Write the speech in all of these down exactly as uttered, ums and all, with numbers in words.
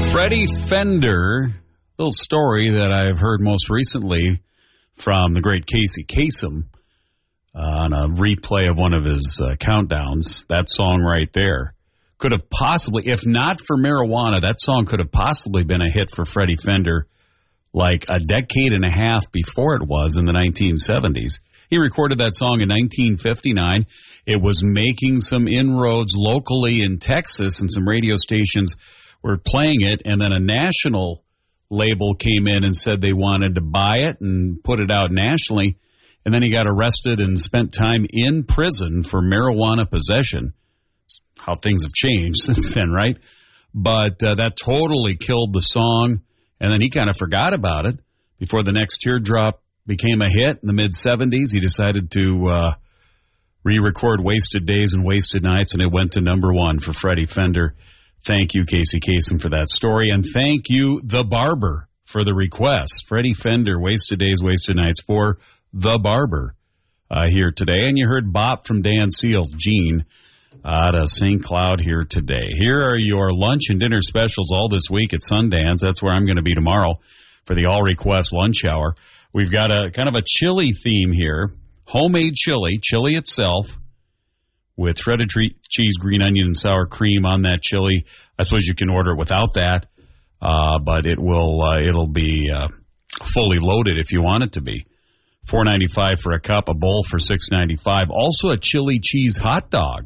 Freddie Fender, little story that I've heard most recently from the great Casey Kasem uh, on a replay of one of his uh, countdowns. That song right there could have possibly, if not for marijuana, that song could have possibly been a hit for Freddie Fender like a decade and a half before it was in the nineteen seventies. He recorded that song in nineteen fifty-nine. It was making some inroads locally in Texas, and some radio stations were playing it, and then a national label came in and said they wanted to buy it and put it out nationally, and then he got arrested and spent time in prison for marijuana possession. How things have changed since then, right? But uh, that totally killed the song, and then he kind of forgot about it before the next teardrop became a hit in the mid-seventies. He decided to uh, re-record Wasted Days and Wasted Nights, and it went to number one for Freddie Fender. Thank you, Casey Kasem, for that story. And thank you, The Barber, for the request. Freddie Fender, Wasted Days, Wasted Nights for The Barber uh, here today. And you heard Bop from Dan Seals, Gene, out of Saint Cloud here today. Here are your lunch and dinner specials all this week at Sundance. That's where I'm going to be tomorrow for the all-request lunch hour. We've got a kind of a chili theme here. Homemade chili, chili itself, with shredded tre- cheese, green onion, and sour cream on that chili. I suppose you can order it without that, uh, but it will uh, it'll be uh, fully loaded if you want it to be. four ninety-five for a cup, a bowl for six ninety-five. Also a chili cheese hot dog,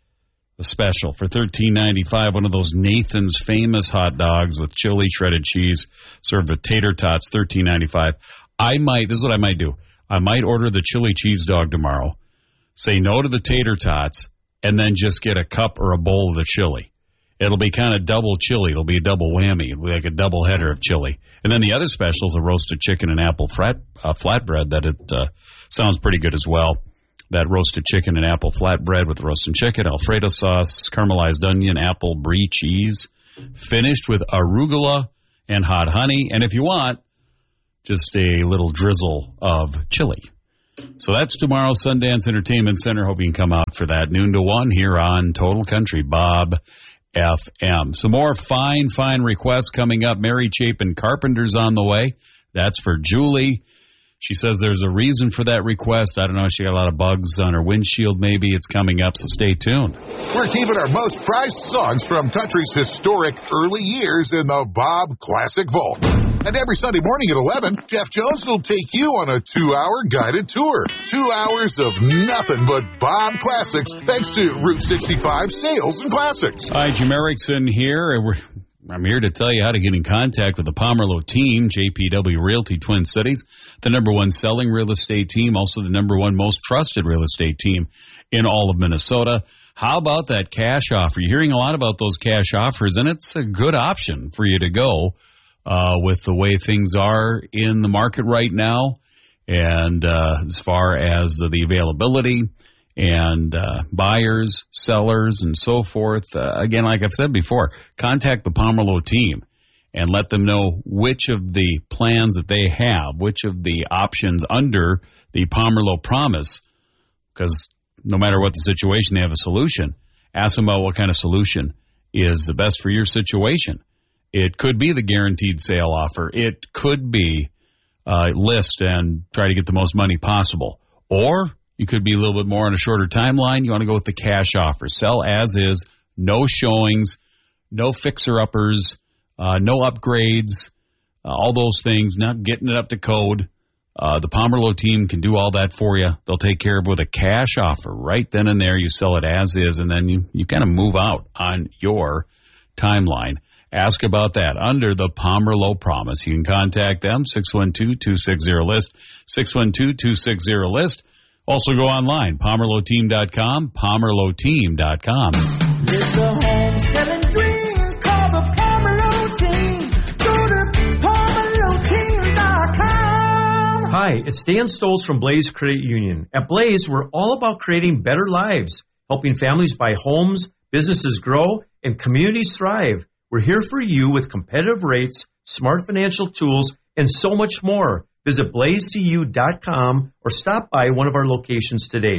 a special for thirteen ninety-five. One of those Nathan's famous hot dogs with chili, shredded cheese, served with tater tots, thirteen ninety-five. I might, this is what I might do. I might order the chili cheese dog tomorrow, say no to the tater tots, and then just get a cup or a bowl of the chili. It'll be kind of double chili. It'll be a double whammy. It'll be like a double header of chili. And then the other special is a roasted chicken and apple flat, uh, flatbread that it uh, sounds pretty good as well. That roasted chicken and apple flatbread with roasted chicken, Alfredo sauce, caramelized onion, apple, brie cheese, finished with arugula and hot honey. And if you want, just a little drizzle of chili. So that's tomorrow, Sundance Entertainment Center. Hope you can come out for that, noon to one here on Total Country Bob F M. Some more fine, fine requests coming up. Mary Chapin Carpenter's on the way. That's for Julie. She says there's a reason for that request. I don't know. She got a lot of bugs on her windshield. Maybe it's coming up, so stay tuned. We're keeping our most prized songs from country's historic early years in the Bob Classic Vault. And every Sunday morning at eleven, Jeff Jones will take you on a two-hour guided tour. Two hours of nothing but Bob Classics, thanks to Route sixty-five Sales and Classics. Hi, Jim Erickson here. We're I'm here to tell you how to get in contact with the Pomerleau team, J P W Realty Twin Cities, the number one selling real estate team, also the number one most trusted real estate team in all of Minnesota. How about that cash offer? You're hearing a lot about those cash offers, and it's a good option for you to go uh, with the way things are in the market right now, and uh, as far as the availability and uh, buyers, sellers, and so forth. Uh, again, like I've said before, contact the Pomerleau team and let them know which of the plans that they have, which of the options under the Pomerleau Promise, because no matter what the situation, they have a solution. Ask them about what kind of solution is the best for your situation. It could be the guaranteed sale offer. It could be uh, list and try to get the most money possible. Or you could be a little bit more on a shorter timeline. You want to go with the cash offer. Sell as is, no showings, no fixer-uppers, uh, no upgrades, uh, all those things, not getting it up to code. Uh, the Pomerleau team can do all that for you. They'll take care of it with a cash offer right then and there. You sell it as is, and then you, you kind of move out on your timeline. Ask about that under the Pomerleau Promise. You can contact them, six one two, two six zero, L I S T, six one two, two six zero, L I S T. Also go online, pomerleau team dot com, pomerleau team dot com. It's a home selling dream, call the Pomerleau team. Go to pomerleau team dot com. Hi, it's Dan Stolz from Blaze Credit Union. At Blaze, we're all about creating better lives, helping families buy homes, businesses grow, and communities thrive. We're here for you with competitive rates, smart financial tools, and so much more. Visit blaze c u dot com or stop by one of our locations today.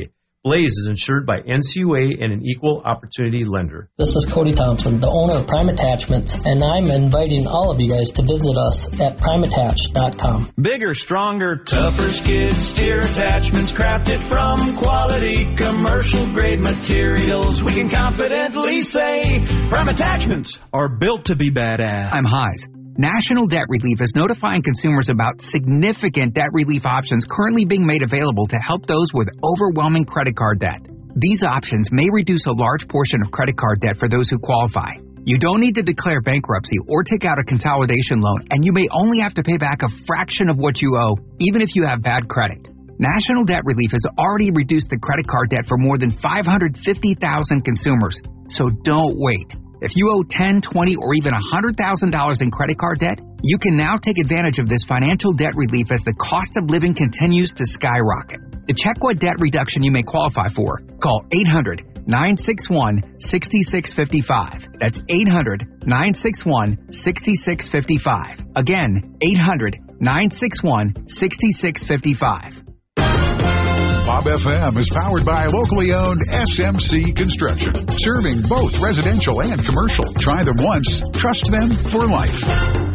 Blaze is insured by N C U A and an equal opportunity lender. This is Cody Thompson, the owner of Prime Attachments, and I'm inviting all of you guys to visit us at prime attach dot com. Bigger, stronger, tougher skid steer attachments crafted from quality commercial grade materials. We can confidently say Prime Attachments are built to be badass. I'm Haas. National Debt Relief is notifying consumers about significant debt relief options currently being made available to help those with overwhelming credit card debt. These options may reduce a large portion of credit card debt for those who qualify. You don't need to declare bankruptcy or take out a consolidation loan, and you may only have to pay back a fraction of what you owe, even if you have bad credit. National Debt Relief has already reduced the credit card debt for more than five hundred fifty thousand consumers, so don't wait. If you owe ten, twenty, or even one hundred thousand dollars in credit card debt, you can now take advantage of this financial debt relief as the cost of living continues to skyrocket. To check what debt reduction you may qualify for, call eight hundred, nine six one, six six five five. That's eight hundred, nine six one, six six five five. Again, eight hundred, nine six one, six six five five. Bob F M is powered by locally owned S M C Construction, serving both residential and commercial. Try them once, trust them for life.